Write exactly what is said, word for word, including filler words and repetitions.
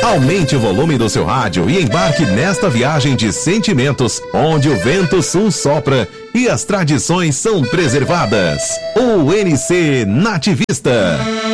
Aumente o volume do seu rádio e embarque nesta viagem de sentimentos, onde o vento sul sopra e as tradições são preservadas. O N C Nativista.